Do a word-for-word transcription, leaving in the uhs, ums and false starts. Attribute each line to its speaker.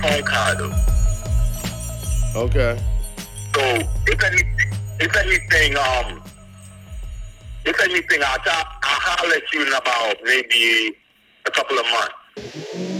Speaker 1: phone card.
Speaker 2: Okay.
Speaker 1: So if anything, if anything, um, if anything, I'll, I'll holler at you in about maybe a couple of months.